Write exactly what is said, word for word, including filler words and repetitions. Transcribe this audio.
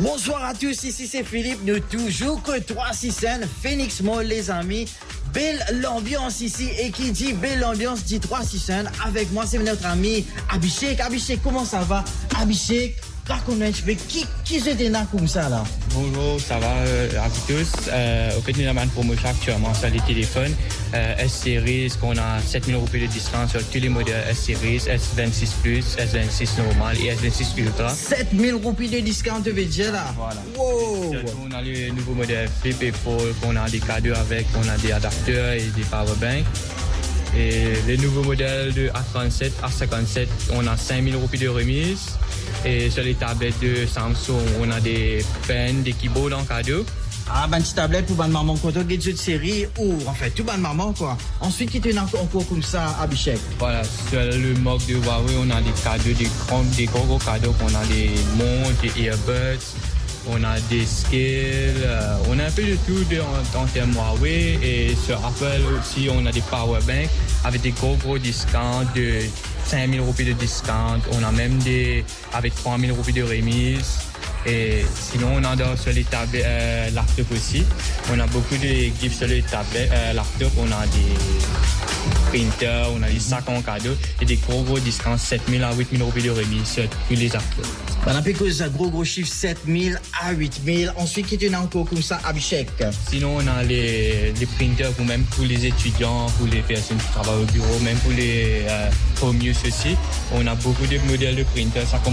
Bonsoir à tous, ici c'est Philippe, nous toujours que trois six sept Phoenix Mall les amis. Belle l'ambiance ici et qui dit belle ambiance dit trois six sept. Avec moi c'est notre ami Abhishek. Abhishek, comment ça va? Abhishek, raconte-nous un petit peu qui, qui c'était là comme ça là? Bonjour, ça va euh, à vous tous. Euh, au fait, nous avons une promotion actuellement sur les téléphones euh, S-Series, qu'on a sept mille euros de discount sur tous les modèles S-Series, S vingt-six plus, S vingt-six normal et S vingt-six Ultra. sept mille roupies de discount, tu veux dire là? Voilà. Wow! Surtout, on a le nouveau modèle Flip et Fold, on a des cadeaux avec, on a des adapteurs et des powerbanks. Et les nouveaux modèles de A trente-sept, A cinquante-sept, on a cinq mille euros de remise. Et sur les tablettes de Samsung, on a des pens, des keyboards en cadeau. Ah, ben, petite tablette pour ban maman, quand on gadget de série, ou en fait, tout ban maman, quoi. Ensuite, qui était encore, encore comme ça, Abhishek? Voilà, sur le mug de Huawei, on a des cadeaux, des grands, des gros, gros cadeaux. On a des montres, des earbuds, on a des scales, euh, on a un peu de tout de, en, en termes Huawei. Et sur Apple aussi, on a des powerbanks avec des gros, gros discounts de cinq mille euros de discount. On a même des avec trois mille euros de remise. Et sinon, on a dans, sur les tablettes, euh, laptops aussi. On a beaucoup de gifts sur les tablettes, euh, laptops. On a des printers, on a des sacs en cadeau et des gros, gros discounts, sept mille à huit mille euros de remise sur tous les laptops. Ben, on peut cause gros, gros chiffre, sept mille à huit mille. Ensuite, qui était encore comme ça, Abhishek? Sinon, on a les, les printers pour même pour les étudiants, pour les personnes qui travaillent au bureau, même pour les euh, home use aussi. On a beaucoup de modèles de printers. Ça